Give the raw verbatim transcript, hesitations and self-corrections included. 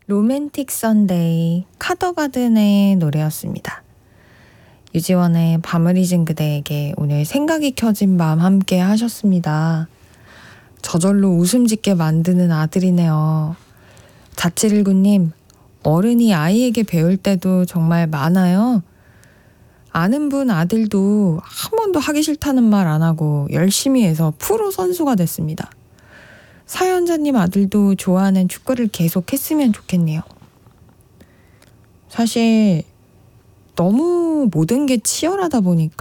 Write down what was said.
로맨틱 선데이 카더가든의 노래였습니다. 유지원의 밤을 잊은 그대에게 오늘 생각이 켜진 밤 함께 하셨습니다. 저절로 웃음 짓게 만드는 아들이네요. 자칠일구님, 어른이 아이에게 배울 때도 정말 많아요. 아는 분 아들도 한 번도 하기 싫다는 말 안 하고 열심히 해서 프로 선수가 됐습니다. 사연자님 아들도 좋아하는 축구를 계속 했으면 좋겠네요. 사실 너무 모든 게 치열하다 보니까